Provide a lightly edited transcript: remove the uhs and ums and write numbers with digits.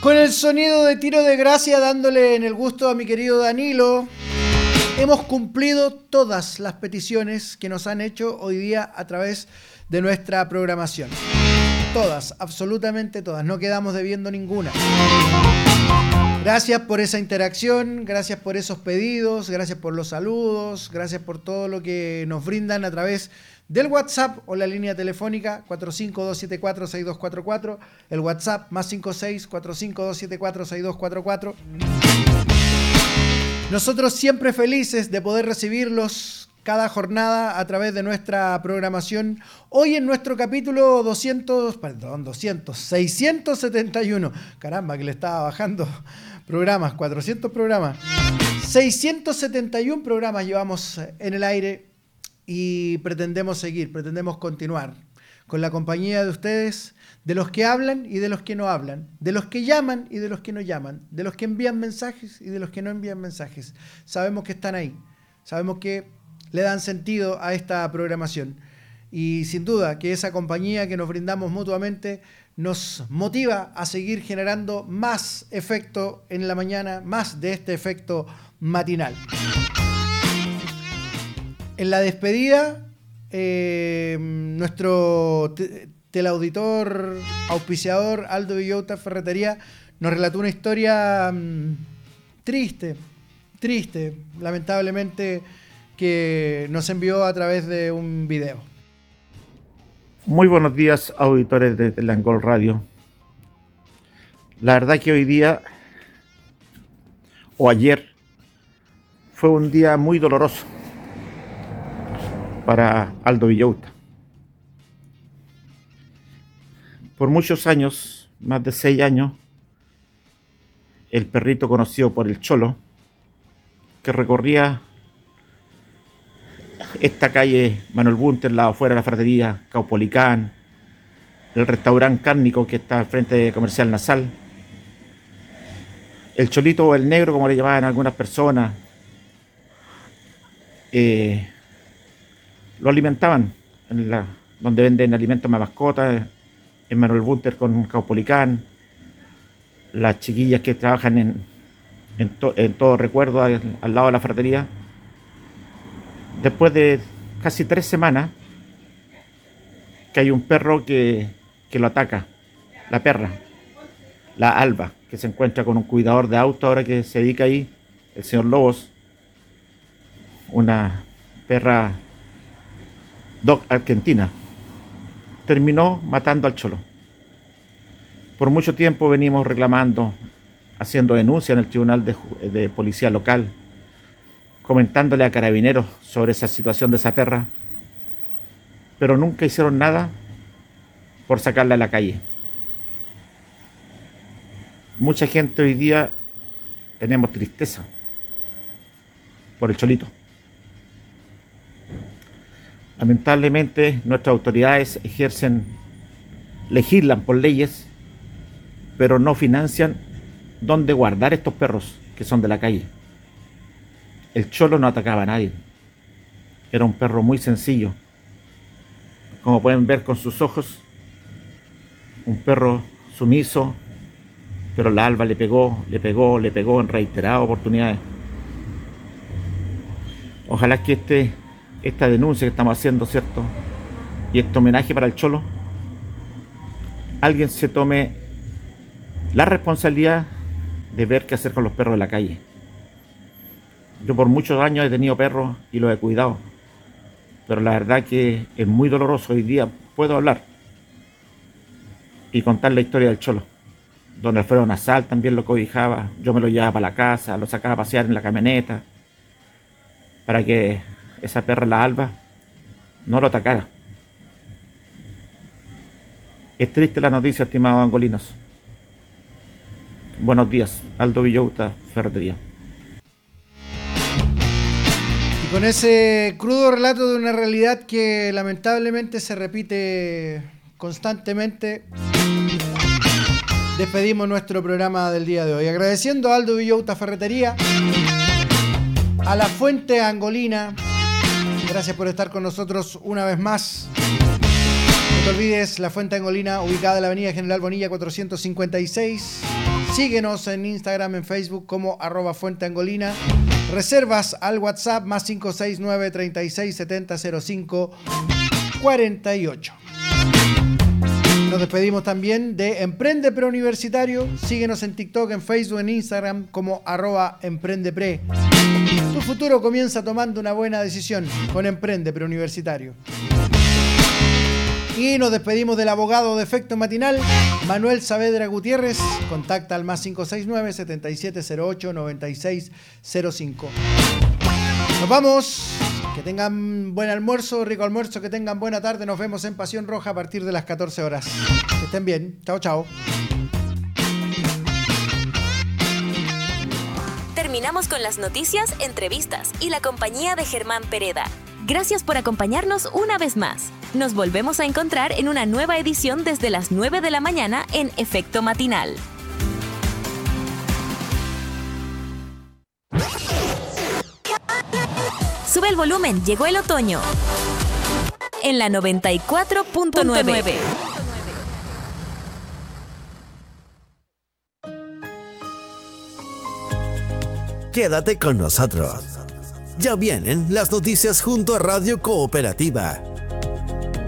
Con el sonido de Tiro de Gracia, dándole en el gusto a mi querido Danilo, hemos cumplido todas las peticiones que nos han hecho hoy día a través de nuestra programación. Todas, absolutamente todas, no quedamos debiendo ninguna. Gracias por esa interacción, gracias por esos pedidos, gracias por los saludos, gracias por todo lo que nos brindan a través del WhatsApp o la línea telefónica 45274-6244, el WhatsApp más 56 45274-6244. Nosotros siempre felices de poder recibirlos cada jornada a través de nuestra programación. Hoy en nuestro capítulo 671. Caramba, que le estaba bajando programas, 400 programas. 671 programas llevamos en el aire y pretendemos seguir, pretendemos continuar con la compañía de ustedes, de los que hablan y de los que no hablan, de los que llaman y de los que no llaman, de los que envían mensajes y de los que no envían mensajes. Sabemos que están ahí, sabemos que le dan sentido a esta programación y sin duda que esa compañía que nos brindamos mutuamente nos motiva a seguir generando más efecto en la mañana, más de este efecto matinal. En la despedida, nuestro teleauditor, auspiciador Aldo Villota Ferretería nos relató una historia triste, lamentablemente, que nos envió a través de un video. Muy buenos días, auditores de Telangol Radio. La verdad que hoy día, o ayer, fue un día muy doloroso para Aldo Villota. Por muchos años, más de 6 años, el perrito conocido por el Cholo, que recorría esta calle Manuel Bunter, lado afuera de la Ferretería, Caupolicán, el restaurante cárnico que está al frente de Comercial Nasal, el Cholito o el Negro, como le llamaban algunas personas, lo alimentaban donde venden alimentos para mascotas, en Manuel Bunter con Caupolicán, las chiquillas que trabajan en todo recuerdo al lado de la Ferretería. Después de casi 3 semanas que hay un perro que lo ataca, la perra, la Alba, que se encuentra con un cuidador de auto ahora que se dedica ahí, el señor Lobos, una perra dog argentina, terminó matando al Cholo. Por mucho tiempo venimos reclamando, haciendo denuncia en el Tribunal de Policía Local, comentándole a Carabineros sobre esa situación de esa perra, pero nunca hicieron nada por sacarla a la calle. Mucha gente hoy día tenemos tristeza por el Cholito. Lamentablemente nuestras autoridades legislan por leyes, pero no financian dónde guardar estos perros que son de la calle. El Cholo no atacaba a nadie. Era un perro muy sencillo. Como pueden ver con sus ojos, un perro sumiso, pero la Alba le pegó en reiteradas oportunidades. Ojalá que esta denuncia que estamos haciendo, ¿cierto? Y este homenaje para el Cholo, alguien se tome la responsabilidad de ver qué hacer con los perros de la calle. Yo por muchos años he tenido perros y los he cuidado, pero la verdad que es muy doloroso. Hoy día puedo hablar y contar la historia del Cholo. Don Alfredo Nasal también lo cobijaba, yo me lo llevaba para la casa, lo sacaba a pasear en la camioneta, para que esa perra, la Alba, no lo atacara. Es triste la noticia, estimados angolinos. Buenos días, Aldo Villota Ferretería. Y con ese crudo relato de una realidad que lamentablemente se repite constantemente, despedimos nuestro programa del día de hoy. Agradeciendo a Aldo Villota Ferretería, a la Fuente Angolina, gracias por estar con nosotros una vez más. te olvides, La Fuente Angolina, ubicada en la avenida General Bonilla 456. Síguenos en Instagram, en Facebook como @fuenteangolina. Reservas al WhatsApp más 569 36 70 05 48. Nos despedimos también de Emprende Preuniversitario. Síguenos en TikTok, en Facebook, en Instagram como @emprendepre. Tu futuro comienza tomando una buena decisión con Emprende Preuniversitario. Y nos despedimos del abogado de Efecto Matinal, Manuel Saavedra Gutiérrez. Contacta al más 569 7708 9605. Nos vamos. Que tengan buen almuerzo, rico almuerzo, que tengan buena tarde. Nos vemos en Pasión Roja a partir de las 14 horas. Que estén bien. Chao, chao. Terminamos con las noticias, entrevistas y la compañía de Germán Pereda. Gracias por acompañarnos una vez más. Nos volvemos a encontrar en una nueva edición desde las 9 de la mañana en Efecto Matinal. Sube el volumen, llegó el otoño. En la 94.9. Quédate con nosotros. Ya vienen las noticias junto a Radio Cooperativa.